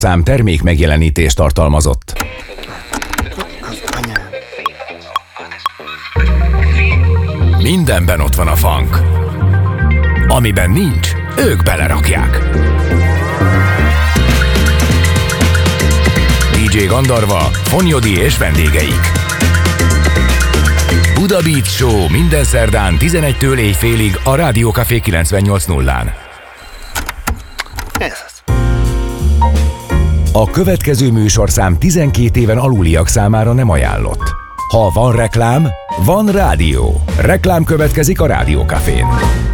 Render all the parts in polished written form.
Szám termék megjelenítést tartalmazott. Mindenben ott van a funk. Amiben nincs, ők belerakják. DJ Gandarva, Fonyodi és vendégeik. Buda Beat Show minden szerdán 11-től éjfélig a Rádió Café 98.0-án. A következő műsorszám 12 éven aluliak számára nem ajánlott. Ha van reklám, van rádió. Reklám következik a Rádió Cafén.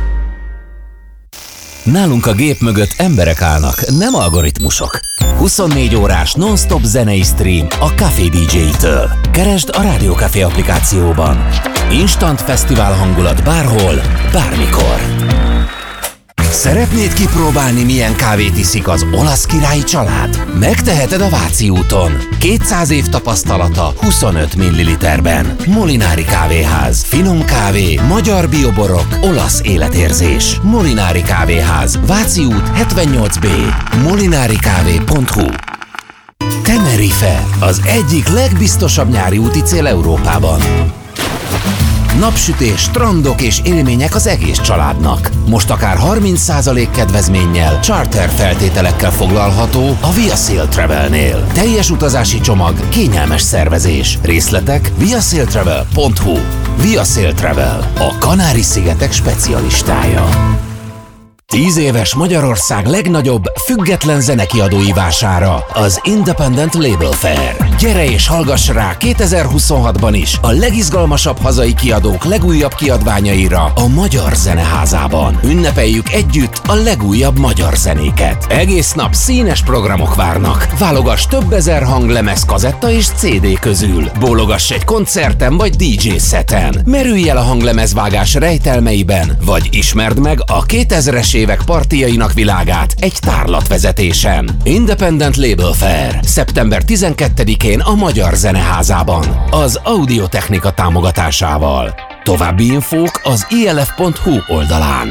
Nálunk a gép mögött emberek állnak, nem algoritmusok. 24 órás non-stop zenei stream a Café DJ-től. Keresd a Rádió Café applikációban. Instant fesztivál hangulat bárhol, bármikor. Szeretnéd kipróbálni, milyen kávét iszik az olasz királyi család? Megteheted a Váci úton. 200 év tapasztalata 25 ml-ben. Molinári kávéház. Finom kávé, magyar bioborok, olasz életérzés. Molinári kávéház. Váci út 78B. molinarikávé.hu. Tenerife, az egyik legbiztosabb nyári úti cél Európában. Napsütés, strandok és élmények az egész családnak. Most akár 30% kedvezménnyel, charter feltételekkel foglalható a Via Sail Travelnél. Teljes utazási csomag, kényelmes szervezés. Részletek viasailtravel.hu. Via Sail Travel, a Kanári-szigetek specialistája. 10 éves Magyarország legnagyobb független zenekiadói vására, az Independent Label Fair. Gyere és hallgass rá 2026-ban is a legizgalmasabb hazai kiadók legújabb kiadványaira a Magyar Zeneházában. Ünnepeljük együtt a legújabb magyar zenéket. Egész nap színes programok várnak. Válogass több ezer hanglemez, kazetta és CD közül. Bólogass egy koncerten vagy DJ szeten. Merülj el a hanglemezvágás rejtelmeiben, vagy ismerd meg a 2000-es évek partijainak világát egy tárlatvezetésen. Independent Label Fair. Szeptember 12-én a Magyar Zeneházában. Az Audiotechnika támogatásával. További infók az ilf.hu oldalán.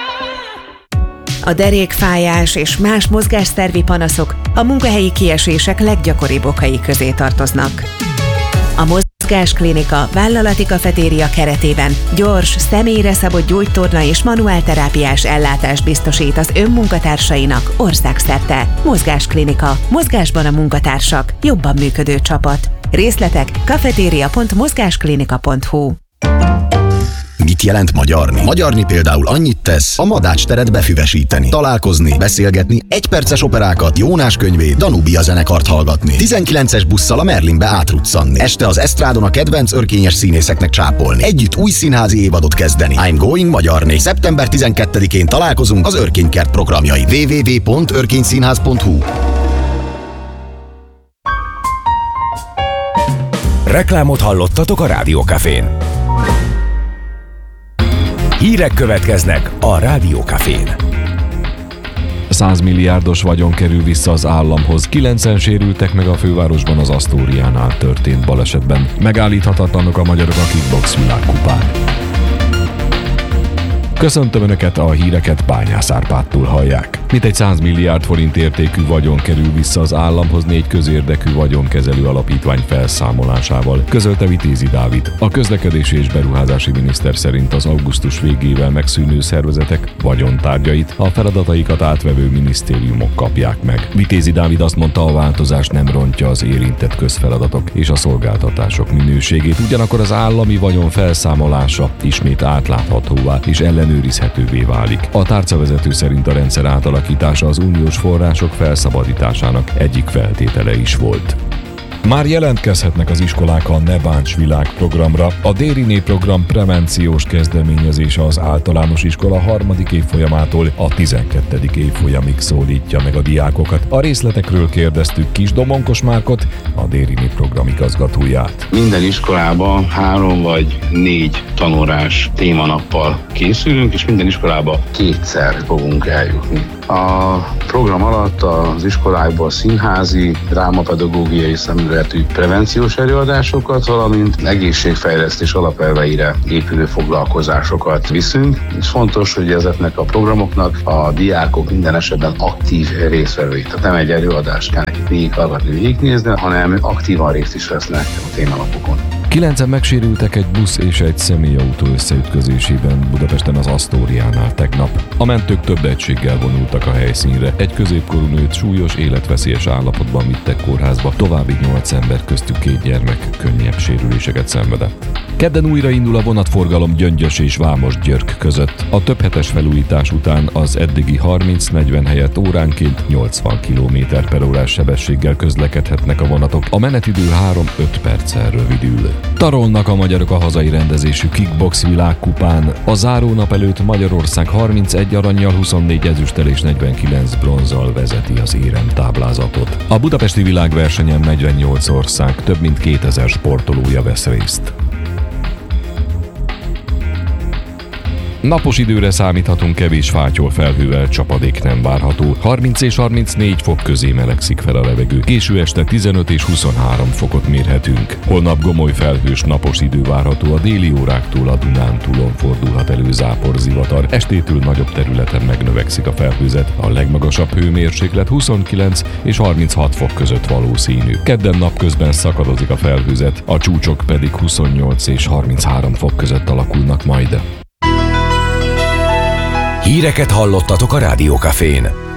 A derékfájás és más mozgásszervi panaszok a munkahelyi kiesések leggyakoribb okai közé tartoznak. A Mozgásklinika vállalati kafetéria keretében gyors, személyre szabott gyógytorna és manuálterápiás ellátást biztosít az önmunkatársainak országszerte. Mozgásklinika. Mozgásban a munkatársak. Jobban működő csapat. Részletek cafeteria.mozgásklinika.hu. Mit jelent magyarni? Magyarni például annyit tesz, a Madács teret befüvesíteni, találkozni, beszélgetni, egyperces operákat, Jónás könyvét, Danubia zenekart hallgatni, 19-es busszal a Merlinbe átruccanni, este az esztrádon a kedvenc örkényes színészeknek csápolni, együtt új színházi évadot kezdeni. I'm going magyarni. Szeptember 12-én találkozunk az Örkénykert programjai. www.örkényszínház.hu. Reklámot hallottatok a Rádió Cafén. Hírek következnek a Rádió Cafén. 100 milliárdos vagyon kerül vissza az államhoz. 9-en sérültek meg a fővárosban az Asztóriánál történt balesetben. Megállíthatatlanok a magyarok a kickbox világkupán. Köszöntöm Önöket, a híreket Bányász Árpádtól hallják. Mintegy 100 milliárd forint értékű vagyon kerül vissza az államhoz 4 közérdekű vagyonkezelő alapítvány felszámolásával, közölte Vitézi Dávid. A közlekedési és beruházási miniszter szerint az augusztus végével megszűnő szervezetek vagyontárgyait a feladataikat átvevő minisztériumok kapják meg. Vitézi Dávid azt mondta, a változás nem rontja az érintett közfeladatok és a szolgáltatások minőségét, ugyanakkor az állami vagyon felszámolása ismét átláthatóvá és ellenőrizhetővé válik. A tárcavezető szerint a rendszer átalakítása az uniós források felszabadításának egyik feltétele is volt. Már jelentkezhetnek az iskolák a Ne Bánts Világ programra. A Dériné program prevenciós kezdeményezése az általános iskola 3. évfolyamától a 12. évfolyamig szólítja meg a diákokat. A részletekről kérdeztük Kis Domonkos Márkot, a Dériné program igazgatóját. Minden iskolában 3 vagy 4 tanórás témanappal készülünk, és minden iskolába 2-szer fogunk eljutni. A program alatt az iskolákból színházi, drámapedagógiai szemléletű prevenciós előadásokat, valamint egészségfejlesztés alapelveire épülő foglalkozásokat viszünk. És fontos, hogy ezeknek a programoknak a diákok minden esetben aktív résztvevői. Tehát nem egy előadást kell nekik végighallgatni, végignézni, hanem aktívan részt is vesznek a témalapokon. 9-en megsérültek egy busz és egy személyautó összeütközésében Budapesten az Asztóriánál tegnap. A mentők több egységgel vonultak a helyszínre. Egy középkorú nőt súlyos, életveszélyes állapotban vittek kórházba, további 8 ember, köztük 2 gyermek könnyebb sérüléseket szenvedett. Kedden újraindul a vonatforgalom Gyöngyös és Vámos-Györk között. A több hetes felújítás után az eddigi 30-40 helyett óránként 80 km/órás sebességgel közlekedhetnek a vonatok. A menetidő 3-5 perccel rövidül. Tarolnak a magyarok a hazai rendezésű kickbox világkupán. A zárónap előtt Magyarország 31 arannyal, 24 ezüsttel és 49 bronzzal vezeti az éremtáblázatot. A budapesti világversenyen 48 ország, több mint 2000 sportolója vesz részt. Napos időre számíthatunk, kevés fátyol felhővel, csapadék nem várható. 30 és 34 fok közé melegszik fel a levegő. Késő este 15 és 23 fokot mérhetünk. Holnap gomoly felhős napos idő várható, a déli óráktól a Dunántúlon fordulhat elő záporzivatar. Estétől nagyobb területen megnövekszik a felhőzet. A legmagasabb hőmérséklet 29 és 36 fok között valószínű. Kedden napközben szakadozik a felhőzet, a csúcsok pedig 28 és 33 fok között alakulnak majd. Híreket hallottatok a Rádió Cafén.